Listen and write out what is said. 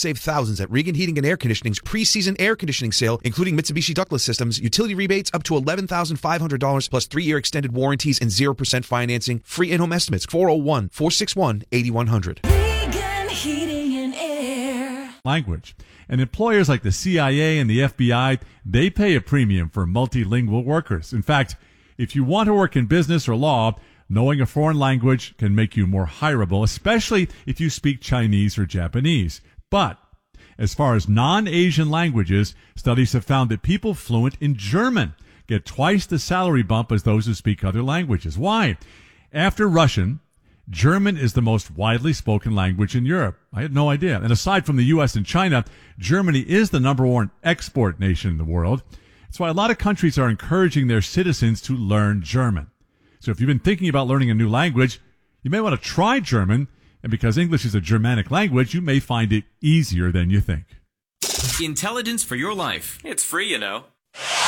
save thousands at Regan Heating and Air Conditioning's preseason air conditioning sale, including Mitsubishi ductless systems, utility rebates up to $11,500 plus 3-year extended warranties and 0% financing. Free in-home estimates, 401-461-8100. Regan Heating and Air. Language. And employers like the CIA and the FBI, they pay a premium for multilingual workers. In fact, if you want to work in business or law, knowing a foreign language can make you more hireable, especially if you speak Chinese or Japanese. But as far as non-Asian languages, studies have found that people fluent in German get twice the salary bump as those who speak other languages. Why? After Russian, German is the most widely spoken language in Europe. I had no idea. And aside from the U.S. and China, Germany is the number one export nation in the world. That's why a lot of countries are encouraging their citizens to learn German. So if you've been thinking about learning a new language, you may want to try German. And because English is a Germanic language, you may find it easier than you think. Intelligence for your life. It's free, you know.